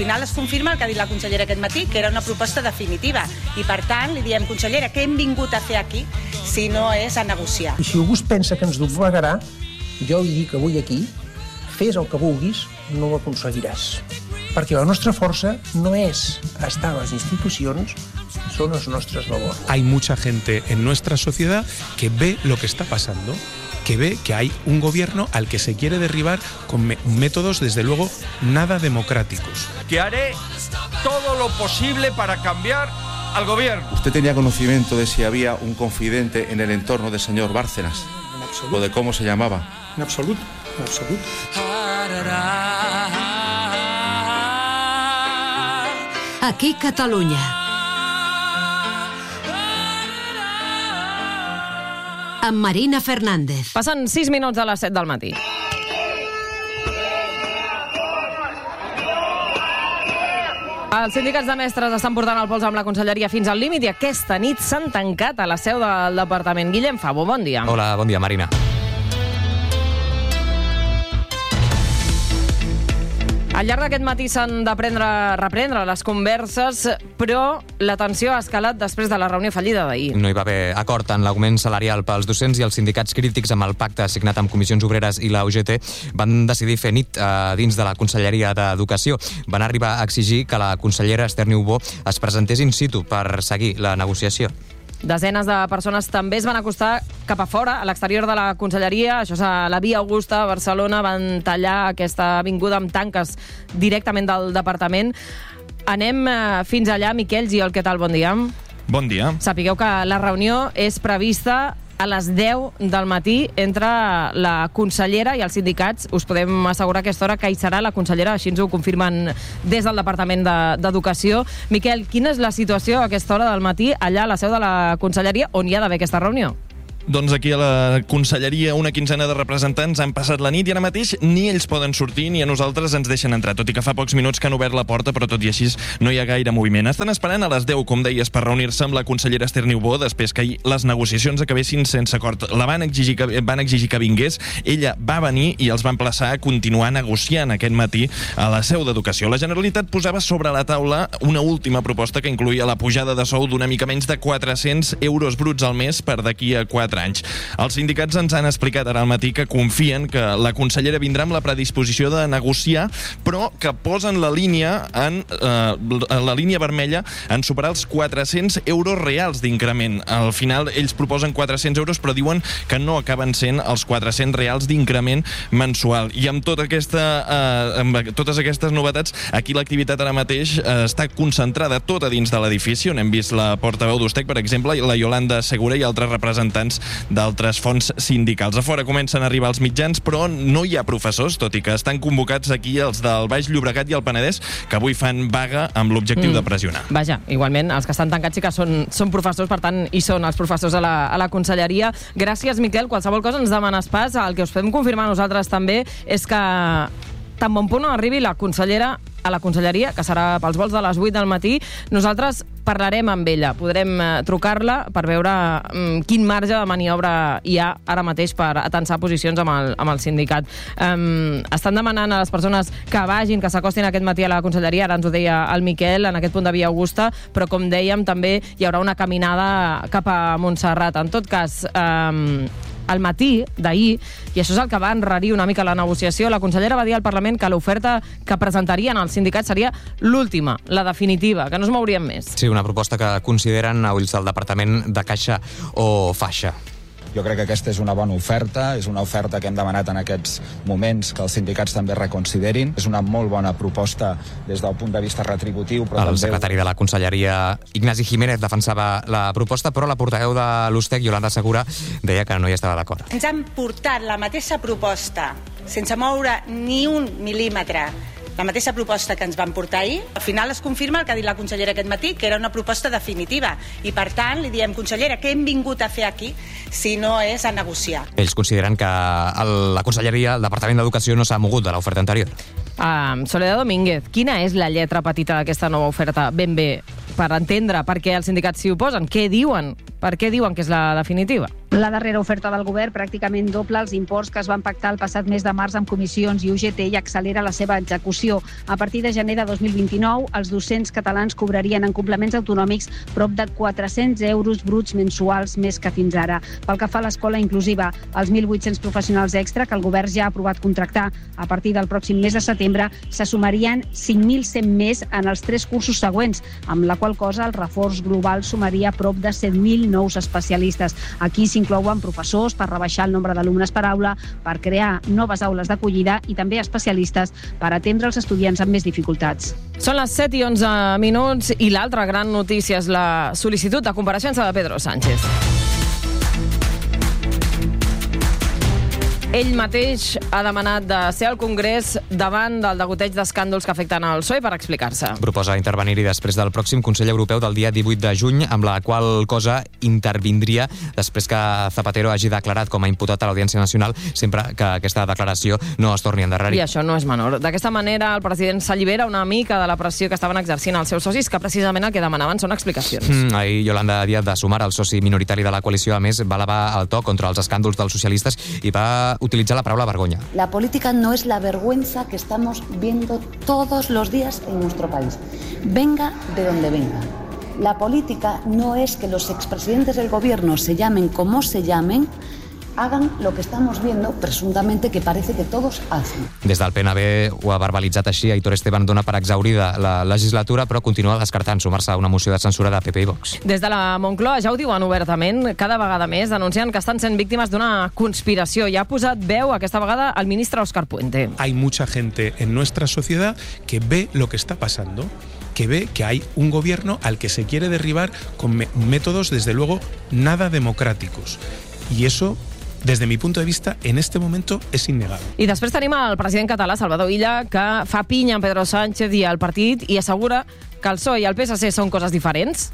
Al final es confirma el que ha dit la consellera aquest matí, que era una proposta definitiva. I, per tant, li diem, consellera, què hem vingut a fer aquí si no és a negociar? I si algú es pensa que ens doblegarà, jo li dic avui aquí, fes el que vulguis, no ho aconseguiràs. Perquè la nostra força no és estar a les institucions, son los nuestros valores. Hay mucha gente en nuestra sociedad que ve lo que está pasando, que ve que hay un gobierno al que se quiere derribar con métodos, desde luego, nada democráticos. Que haré todo lo posible para cambiar al gobierno. ¿Usted tenía conocimiento de si había un confidente en el entorno del señor Bárcenas? En absoluto. ¿O de cómo se llamaba? En absoluto, en absoluto. Aquí Catalunya. Amb Marina Fernández. Passen 6 minuts a les 7 del matí. Els sindicats de mestres estan portant el pols amb la conselleria fins al límit i aquesta nit s'han tancat a la seu del departament. Guillem Favo, bon dia. Hola, bon dia, Marina. Al llarg d'aquest matí s'han de reprendre les converses, però la tensió ha escalat després de la reunió fallida d'ahir. No hi va haver acord en l'augment salarial pels docents i els sindicats crítics amb el pacte signat amb Comissions Obreres i la UGT van decidir fer nit dins de la Conselleria d'Educació. Van arribar a exigir que la consellera Esther Niubó es presentés in situ per seguir la negociació. Desenes de persones també es van acostar cap a fora, a l'exterior de la conselleria. Això és a la Via Augusta, a Barcelona. Van tallar aquesta avinguda amb tanques directament del departament. Anem fins allà. Miquel Giol, què tal? Bon dia. Bon dia. Sapigueu que la reunió és prevista a les 10 del matí entre la consellera i els sindicats. Us podem assegurar a aquesta hora que hi serà la consellera, així ens ho confirmen des del Departament d'Educació. Miquel, quina és la situació a aquesta hora del matí allà a la seu de la conselleria on hi ha d'haver aquesta reunió? Doncs aquí a la conselleria una quinzena de representants han passat la nit i ara mateix ni ells poden sortir ni a nosaltres ens deixen entrar, tot i que fa pocs minuts que han obert la porta, però tot i així no hi ha gaire moviment. Estan esperant a les 10, com deies, per reunir-se amb la consellera Esther Niubó després que les negociacions acabessin sense acord. La van exigir que vingués, ella va venir i els va emplaçar a continuar negociant aquest matí a la seu d'Educació. La Generalitat posava sobre la taula una última proposta que incloïa la pujada de sou d'una mica menys de 400 euros bruts al mes per d'aquí a 4 anys. Els sindicats ens han explicat ara al matí que confien que la consellera vindrà amb la predisposició de negociar, però que posen la línia vermella en superar els 400 euros reals d'increment. Al final ells proposen 400 euros, però diuen que no acaben sent els 400 reals d'increment mensual. I amb totes aquestes novetats, aquí l'activitat ara mateix està concentrada tota dins de l'edifici, on hem vist la portaveu d'Ustec, per exemple, la Yolanda Segura i altres representants d'altres fons sindicals. A fora comencen a arribar els mitjans, però no hi ha professors, tot i que estan convocats aquí els del Baix Llobregat i el Penedès, que avui fan vaga amb l'objectiu de pressionar. Vaja, igualment, els que estan tancats sí que són professors, per tant, hi són els professors a la conselleria. Gràcies, Miquel. Qualsevol cosa ens demanes pas. El que us podem confirmar nosaltres també és que tan bon punt no arribi la consellera a la conselleria, que serà pels vols de les 8 del matí, nosaltres parlarem amb ella. Podrem trucar-la per veure quin marge de maniobra hi ha ara mateix per atensar posicions amb el sindicat. Estan demanant a les persones que vagin, que s'acostin aquest matí a la conselleria, ara ens ho deia el Miquel, en aquest punt de Via Augusta, però com dèiem també hi haurà una caminada cap a Montserrat. En tot cas, al matí d'ahir, i això és el que va enrarir una mica la negociació, la consellera va dir al Parlament que l'oferta que presentarien els sindicats seria l'última, la definitiva, que no es mourien més. Sí, una proposta que consideren a ulls del Departament de Caixa o Faixa. Jo crec que aquesta és una bona oferta, és una oferta que hem demanat en aquests moments que els sindicats també reconsiderin. És una molt bona proposta des del punt de vista retributiu. Però el secretari de la Conselleria, Ignasi Jiménez, defensava la proposta, però la portaveu de l'Ustec, Yolanda Segura, deia que no hi estava d'acord. Ens han portat la mateixa proposta, sense moure ni un mil·límetre, la mateixa proposta que ens van portar ahir. Al final es confirma el que ha dit la consellera aquest matí, que era una proposta definitiva. I, per tant, li diem, consellera, què hem vingut a fer aquí si no és a negociar? Ells consideren que la conselleria, el Departament d'Educació, no s'ha mogut de l'oferta anterior. Soledad Domínguez, quina és la lletra petita d'aquesta nova oferta? Ben bé, per entendre per què els sindicats s'hi oposen. Què diuen? Per què diuen que és la definitiva? La darrera oferta del govern pràcticament doble els imports que es van pactar el passat mes de març amb comissions i UGT i accelera la seva execució. A partir de gener de 2029, els docents catalans cobrarien en complements autonòmics prop de 400 euros bruts mensuals més que fins ara. Pel que fa a l'escola inclusiva, els 1.800 professionals extra que el govern ja ha aprovat contractar a partir del pròxim mes de setembre se sumarien 5.100 més en els 3 cursos següents, amb la qual cosa el reforç global sumaria prop de 7.000 nous especialistes. Aquí inclouen professors per rebaixar el nombre d'alumnes per aula, per crear noves aules d'acollida i també especialistes per atendre els estudiants amb més dificultats. Són les 7 i 11 minuts i l'altra gran notícia és la sol·licitud de compareixença de Pedro Sánchez. Ell mateix ha demanat de ser al Congrés davant del degoteig d'escàndols que afecten el PSOE per explicar-se. Proposa intervenir-hi després del pròxim Consell Europeu del dia 18 de juny, amb la qual cosa intervindria després que Zapatero hagi declarat com a imputat a l'Audiència Nacional sempre que aquesta declaració no es torni a endarrerir. I això no és menor. D'aquesta manera, el president s'allibera una mica de la pressió que estaven exercint els seus socis, que precisament el que demanaven són explicacions. Ahir Yolanda Díaz de Sumar, el soci minoritari de la coalició, a més, va elevar el to contra els escàndols dels socialistes i va utilitzar la paraula vergonya. La política no es la vergüenza que estamos viendo todos los días en nuestro país. Venga de donde venga. La política no es que los expresidentes del gobierno se llamen como se llamen, hagan lo que estamos viendo, presuntamente, que parece que todos hacen. Des del PNB ho ha verbalitzat així. Aitor Esteban dona per exhaurida la legislatura, però continua descartant sumar-se a una moció de censura de PP i Vox. Des de la Moncloa ja ho diuen obertament, cada vegada més, denunciant que estan sent víctimes d'una conspiració. I ha posat veu aquesta vegada el ministre Óscar Puente. Hay mucha gente en nuestra sociedad que ve lo que está pasando, que ve que hay un gobierno al que se quiere derribar con métodos, desde luego, nada democráticos. Y eso, desde mi punto de vista, en este momento es innegable. I després tenim el president català, Salvador Illa, que fa pinya amb Pedro Sánchez i el partit i assegura que el PSOE i el PSC són coses diferents.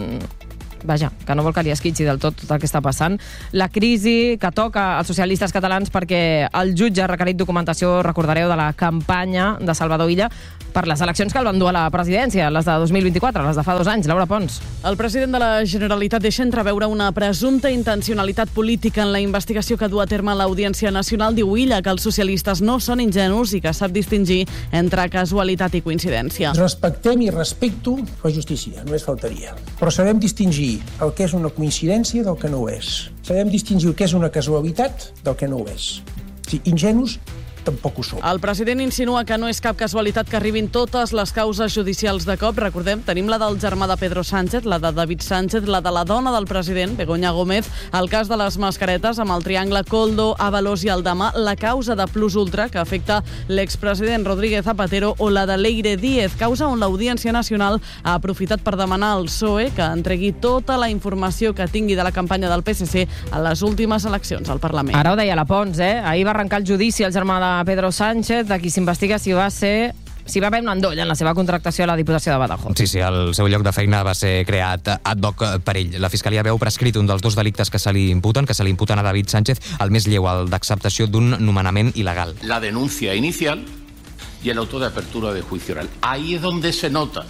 Vaja, que no vol que li esquitxi del tot el que està passant. La crisi que toca als socialistes catalans perquè el jutge ha requerit documentació, recordareu, de la campanya de Salvador Illa per les eleccions que el van dur a la presidència, les de 2024, les de fa 2 anys. Laura Pons. El president de la Generalitat deixa entreveure una presumpta intencionalitat política en la investigació que du a terme l'Audiència Nacional. Diu Illa que els socialistes no són ingenus i que sap distingir entre casualitat i coincidència. Respectem i respecto la justícia, només faltaria. Però sabem distingir el que és una coincidència del que no ho és. Sabem distingir el que és una casualitat del que no ho és. Si ingenus tampoc ho som. El president insinua que no és cap casualitat que arribin totes les causes judicials de cop. Recordem, tenim la del germà de Pedro Sánchez, la de David Sánchez, la de la dona del president, Begoña Gómez, el cas de les mascaretes amb el triangle Koldo, Ábalos i Aldama, la causa de Plus Ultra, que afecta l'expresident Rodríguez Zapatero, o la de Leire Díez, causa on l'Audiència Nacional ha aprofitat per demanar al PSOE que entregui tota la informació que tingui de la campanya del PSC a les últimes eleccions al Parlament. Ara ho deia la Pons, Ahir va arrencar el judici al germà de Pedro Sánchez, de qui s'investiga si va haver un endoll en la seva contractació a la Diputació de Badajoz. Sí, el seu lloc de feina va ser creat ad hoc per ell. La Fiscalia veu prescrit un dels 2 delictes que se li imputen a David Sánchez, el més lleu, el d'acceptació d'un nomenament il·legal. La denuncia inicial y el auto de apertura de juicio oral. Ahí es donde se nota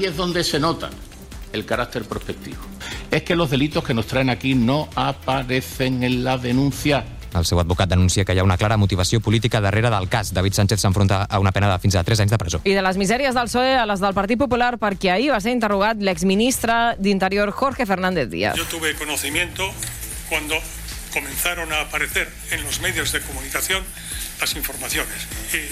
el carácter prospectivo. Es que los delitos que nos traen aquí no aparecen en la denuncia. El seu advocat denuncia que hi ha una clara motivació política darrere del cas. David Sánchez s'enfronta a una pena de fins a 3 anys de presó. I de les misèries del PSOE a les del Partit Popular, perquè ahir va ser interrogat l'exministre d'Interior Jorge Fernández Díaz. Yo tuve conocimiento cuando comenzaron a aparecer en los medios de comunicación las informaciones.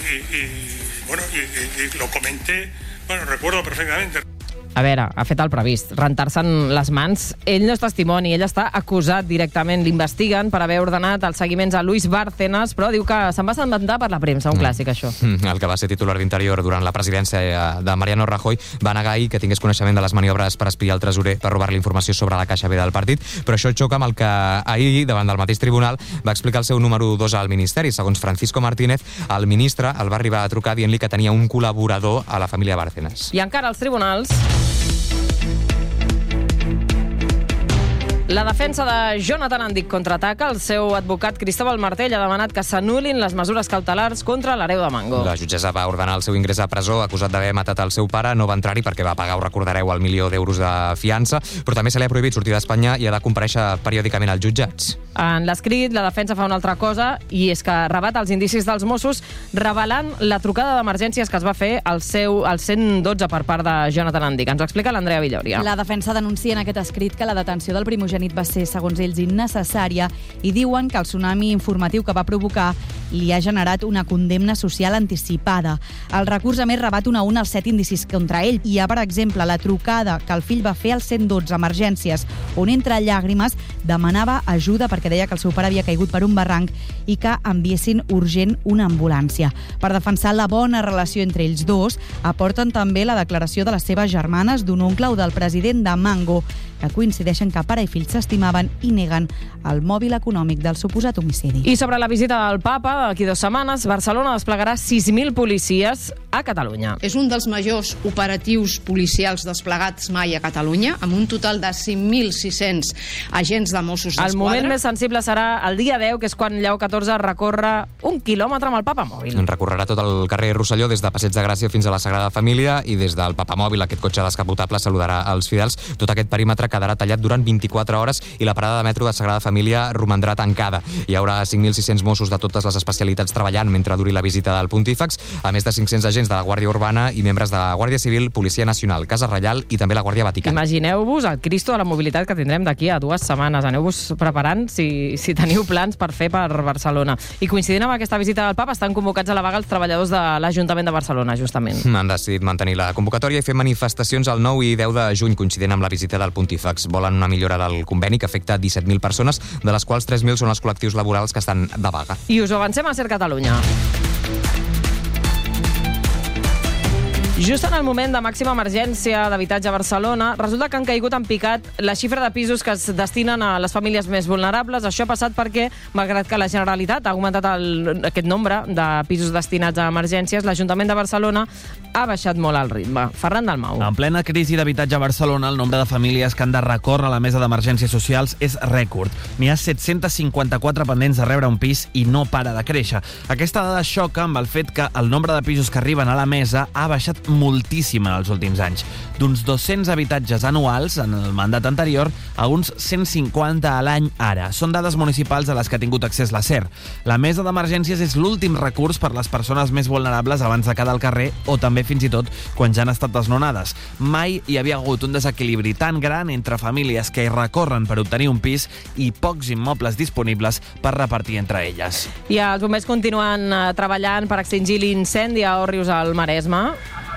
Y lo comenté, recuerdo perfectamente. A veure, ha fet el previst, rentar-se'n les mans. Ell no és testimoni, ell està acusat directament. L'investiguen per haver ordenat els seguiments a Luis Bárcenas, però diu que se'n va assabentar per la premsa, un clàssic, això. El que va ser titular d'Interior durant la presidència de Mariano Rajoy va negar ahir que tingués coneixement de les maniobres per espiar el tresorer per robar-li informació sobre la caixa B del partit, però això xoca amb el que ahir, davant del mateix tribunal, va explicar el seu número 2 al Ministeri. Segons Francisco Martínez, el ministre el va arribar a trucar dient-li que tenia un col·laborador a la família Bárcenas. I encara als tribunals... La defensa de Jonathan Andic contraataca. El seu advocat Cristóbal Martell ha demanat que s'anul·lin les mesures cautelars contra l'hereu de Mango. La jutgessa va ordenar el seu ingrés a presó acusat d'haver matat el seu pare. No va entrar-hi perquè va pagar, ho recordareu, el 1 milió d'euros de fiança, però també se li ha prohibit sortir d'Espanya i ha de comparèixer periòdicament als jutjats. En l'escrit, la defensa fa una altra cosa, i és que rebat els indicis dels Mossos revelant la trucada d'emergències que es va fer al 112 per part de Jonathan Andic. Ens ho explica l'Andrea Villoria. La defensa denuncia en aquest escrit que la detenció del primogènit va ser, segons ells, innecessària i diuen que el tsunami informatiu que va provocar li ha generat una condemna social anticipada. El recurs, a més, rebat un a un els 7 indicis contra ell. Hi ha, per exemple, la trucada que el fill va fer al 112 emergències, on entre llàgrimes demanava ajuda perquè deia que el seu pare havia caigut per un barranc i que enviessin urgent una ambulància. Per defensar la bona relació entre ells dos, aporten també la declaració de les seves germanes, d'un oncle o del president de Mango, que coincideixen que pare i fill s'estimaven i neguen el mòbil econòmic del suposat homicidi. I sobre la visita del papa, d'aquí 2 setmanes, Barcelona desplegarà 6.000 policies a Catalunya. És un dels majors operatius policials desplegats mai a Catalunya, amb un total de 5.600 agents de Mossos d'Esquadra. El moment més sensible serà el dia 10, que és quan Lleó XIV recorre 1 quilòmetre amb el papamòbil. Recorrerà tot el carrer Rosselló, des de Passeig de Gràcia fins a la Sagrada Família, i des del papamòbil, aquest cotxe descapotable, saludarà els fidels. Tot aquest perímetre quedarà tallat durant 24 hores i la parada de metro de Sagrada Família romandrà tancada. Hi haurà 5.600 Mossos de totes les especialitats treballant mentre duri la visita del pontífex, a més de 500 agents de la Guàrdia Urbana i membres de la Guàrdia Civil, Policia Nacional, Casa Reial i també la Guàrdia Vaticana. Imagineu-vos el Cristo de la mobilitat que tindrem d'aquí a 2 setmanes. Aneu-vos preparant si teniu plans per fer per Barcelona. I coincidint amb aquesta visita del papa, estan convocats a la vaga els treballadors de l'Ajuntament de Barcelona, justament. Han decidit mantenir la convocatòria i fer manifestacions el 9 i 10 de juny, coincidint amb la visita del pontífex. Volen una millora del conveni que afecta 17.000 persones, de les quals 3.000 són els col·lectius laborals que estan de vaga. I us ho avancem a Ser Catalunya. Just en el moment de màxima emergència d'habitatge a Barcelona, resulta que han caigut en picat la xifra de pisos que es destinen a les famílies més vulnerables. Això ha passat perquè, malgrat que la Generalitat ha augmentat aquest nombre de pisos destinats a emergències, l'Ajuntament de Barcelona ha baixat molt el ritme. Ferran Dalmau. En plena crisi d'habitatge a Barcelona, el nombre de famílies que han de recórrer a la mesa d'emergències socials és rècord. N'hi ha 754 pendents de rebre un pis i no para de créixer. Aquesta dada xoca amb el fet que el nombre de pisos que arriben a la mesa ha baixat moltíssim en els últims anys. D'uns 200 habitatges anuals en el mandat anterior a uns 150 a l'any ara. Són dades municipals a les que ha tingut accés la SER. La mesa d'emergències és l'últim recurs per les persones més vulnerables abans de quedar al carrer o també fins i tot quan ja han estat desnonades. Mai hi havia hagut un desequilibri tan gran entre famílies que hi recorren per obtenir un pis i pocs immobles disponibles per repartir entre elles. I els bombers continuen treballant per extingir l'incendi a Òrrius al Maresme.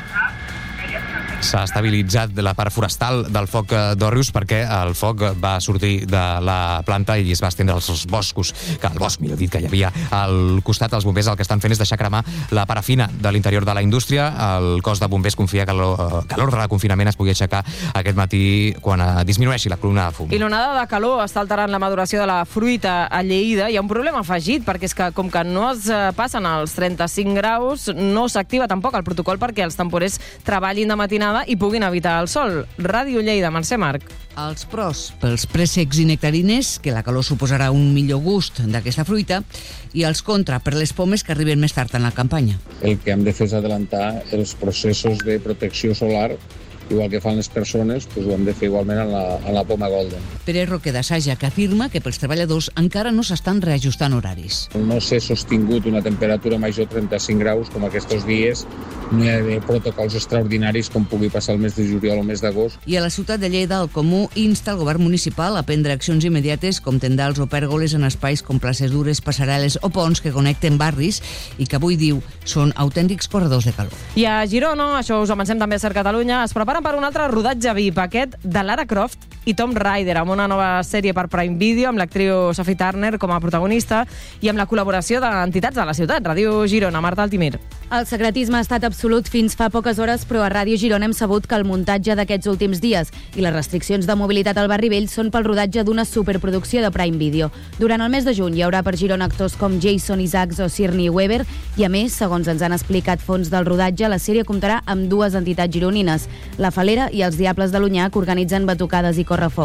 S'ha estabilitzat la part forestal del foc d'Òrrius perquè el foc va sortir de la planta i es va estendre als boscos, el bosc, millor dit, que hi havia al costat. Els bombers el que estan fent és deixar cremar la parafina de l'interior de la indústria. El cos de bombers confia que l'ordre de confinament es pugui aixecar aquest matí quan disminueixi la columna de fum. I l'onada de calor està alterant la maduració de la fruita a Lleida. Hi ha un problema afegit, perquè és que com que no es passen als 35 graus, no s'activa tampoc el protocol perquè els temporers treballin de matinada i puguin evitar el sol. Ràdio Lleida, Mercè Marc. Els pros pels préssecs i nectarines, que la calor suposarà un millor gust d'aquesta fruita, i els contra per les pomes que arriben més tard en la campanya. El que hem de fer és adelantar els processos de protecció solar, igual que fan les persones, doncs ho hem de fer igualment en la poma golden. Pere Roque d'Assaja, que afirma que pels treballadors encara no s'estan reajustant horaris. No s'ha sostingut una temperatura major de 35 graus com aquests dies, no hi ha protocols extraordinaris com pugui passar el mes de juliol o el mes d'agost. I a la ciutat de Lleida, el Comú insta el govern municipal a prendre accions immediates com tendals o pèrgoles en espais com places dures, passarel·les o ponts que connecten barris i que avui diu són autèntics corredors de calor. I a Girona, això us avancem també a Ser Catalunya, es preparen per un altre rodatge VIP, aquest de Lara Croft i Tomb Raider, amb una nova sèrie per Prime Video, amb l'actriu Sophie Turner com a protagonista i amb la col·laboració d'entitats de la ciutat. Ràdio Girona, Marta Altimir. El secretisme ha estat absolut fins fa poques hores, però a Ràdio Girona hem sabut que el muntatge d'aquests últims dies i les restriccions de mobilitat al Barri Vell són pel rodatge d'una superproducció de Prime Video. Durant el mes de juny hi haurà per Girona actors com Jason Isaacs o Sigourney Weaver i, a més, segons ens han explicat fons del rodatge, la sèrie comptarà amb 2 entitats gironines, la Falera i els Diables de l'Onyar, que organitzen batucades i correfocs.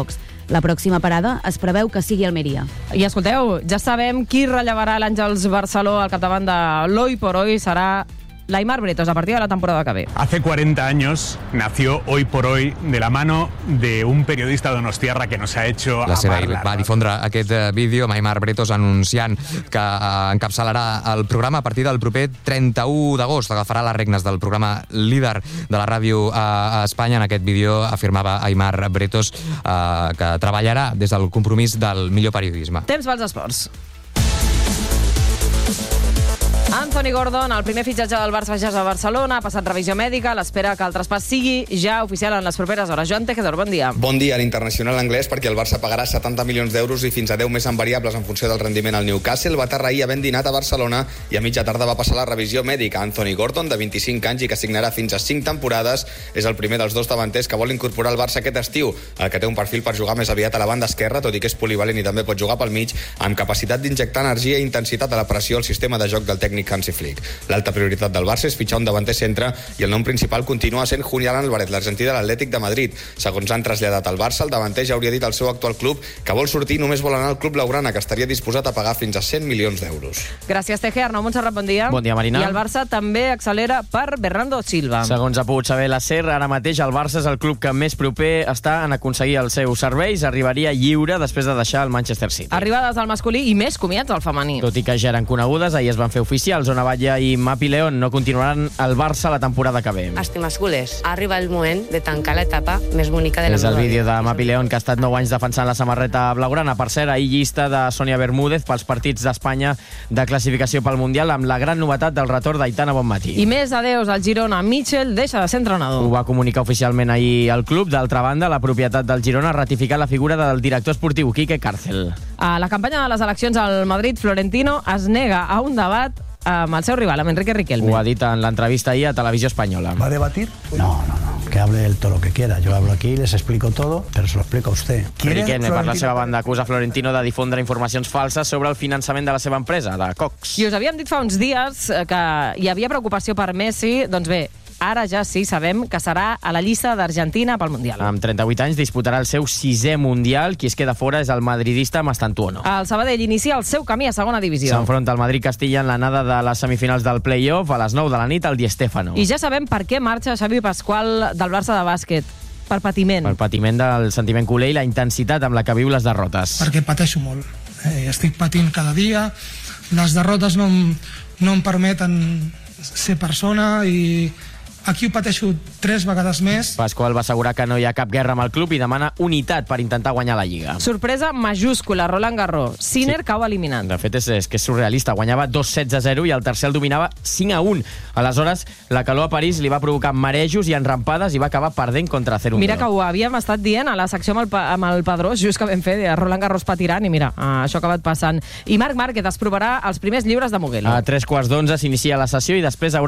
La pròxima parada es preveu que sigui Almeria. I escolteu, ja sabem qui rellevarà l'Àngels Barceló al capdavant de l'Hoy por Hoy serà l'Aimar Bretos a partir de la temporada que ve. Hace 40 años nació Hoy por Hoy de la mano de un periodista donostiarra que nos ha hecho La seva amar la va difondre aquest vídeo amb Aimar Bretos anunciant que encapçalarà el programa a partir del proper 31 d'agost. Agafarà les regnes del programa líder de la ràdio a Espanya. En aquest vídeo afirmava Aimar Bretos que treballarà des del compromís del millor periodisme. Temps pels esports. Anthony Gordon, el primer fitxatge del Barça a Barcelona, ha passat revisió mèdica, l'espera que el traspàs sigui ja oficial en les properes hores. Joan Tejedor, bon dia. Bon dia a l'internacional anglès, perquè el Barça pagarà 70 milions d'euros i fins a 10 més en variables en funció del rendiment al Newcastle. Va aterrar ahir havent dinat a Barcelona i a mitja tarda va passar la revisió mèdica. Anthony Gordon, de 25 anys i que signarà fins a 5 temporades, és el primer dels dos davanters que vol incorporar el Barça aquest estiu, el que té un perfil per jugar més aviat a la banda esquerra, tot i que és polivalent i també pot jugar pel mig, amb capacitat d'injectar energia i intensitat a la pressió al sistema de joc del tècnic Hansi Flick. L'alta prioritat del Barça és fitxar un davanter centre i el nom principal continua sent Julián Álvarez, l'argentí de l'Atlètic de Madrid. Segons han traslladat al Barça, el davanter ja hauria dit al seu actual club que vol sortir i només vol anar al club blaugrana, que estaria disposat a pagar fins a 100 milions d'euros. Gràcies, Teje. Arnau Montserrat, bon dia. Bon dia, Marina. I el Barça també accelera per Bernardo Silva. Segons ha pogut saber la SER, ara mateix el Barça és el club que més proper està en aconseguir els seus serveis. Arribaria lliure després de deixar el Manchester City. Arribades al masculí i més comiats al femení. Tot i que ja eren conegudes, ahir es van fer oficials. Ona Batlle i Mapi León no continuaran al Barça la temporada que ve. Estimes culers, arriba el moment de tancar l'etapa més bonica de la És el vídeo de Mapi León, que ha estat 9 anys defensant la samarreta blaugrana. Per cert, ahir llista de Sònia Bermúdez pels partits d'Espanya de classificació pel Mundial, amb la gran novetat del retorn d'Aitana Bonmatí. I més adeus al Girona. Mitchell deixa de ser entrenador. Ho va comunicar oficialment ahir al club. D'altra banda, la propietat del Girona ha ratificat la figura del director esportiu, Quique Cárcel. A la campanya de les eleccions al Madrid, Florentino es nega a un debat amb el seu rival, amb Enrique Riquelme. Ho ha dit en l'entrevista ahir a Televisió Espanyola. ¿Va a debatir? No, que hable él todo lo que quiera. Yo hablo aquí, les explico todo, pero se lo explico a usted. Riquelme, per la seva banda, acusa Florentino de difondre informacions falses sobre el finançament de la seva empresa, de Cox. I us havíem dit fa uns dies que hi havia preocupació per Messi. Doncs bé, ara ja sí sabem que serà a la llista d'Argentina pel Mundial. Amb 38 anys disputarà el seu 6è Mundial. Qui es queda fora és el madridista Mastantuono. El Sabadell inicia el seu camí a segona divisió. S'enfronta al Madrid-Castilla en l'anada de les semifinals del play-off a les 9 de la nit al Di Stéfano. I ja sabem per què marxa Xavi Pasqual del Barça de bàsquet. Per patiment. Per patiment del sentiment culer i la intensitat amb la que viu les derrotes. Perquè pateixo molt. Estic patint cada dia. Les derrotes no em permeten ser persona i aquí ho pateixo 3 vegades més. Pasqual va assegurar que no hi ha cap guerra amb el club i demana unitat per intentar guanyar la Lliga. Sorpresa majúscula, Roland Garros. Sinner cau eliminat. De fet, és que és surrealista. Guanyava 2-16-0 i el tercer el dominava 5-1. Aleshores, la calor a París li va provocar marejos i enrampades i va acabar perdent contra 0-1. Mira que ho havíem estat dient a la secció amb el Pedrós, just que vam fer de Roland Garros patirant, i mira, això ha acabat passant. I Marc Márquez es provarà els primers llibres de Mugello. A 3:15 s'inicia la sessió i després haurà